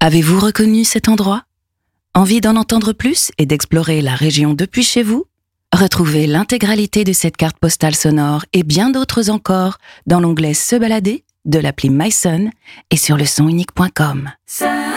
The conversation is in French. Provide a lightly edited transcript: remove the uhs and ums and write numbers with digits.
Avez-vous reconnu cet endroit ? Envie d'en entendre plus et d'explorer la région depuis chez vous ? Retrouvez l'intégralité de cette carte postale sonore et bien d'autres encore dans l'onglet Se balader de l'appli myson et sur lesonunique.com.